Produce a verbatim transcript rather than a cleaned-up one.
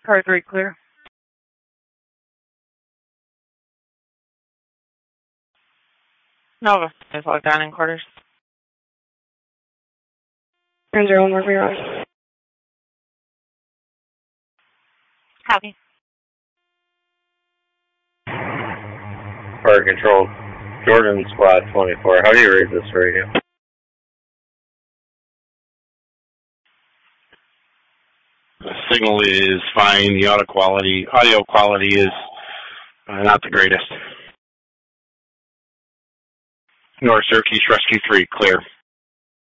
Car three clear. Nova is locked down in quarters. Ground zero one, mark me wrong. Copy. Fire control. Jordan Squad twenty-four. How do you read this radio? The signal is fine. The audio quality, audio quality is uh, not the greatest. North Syracuse Rescue three, clear.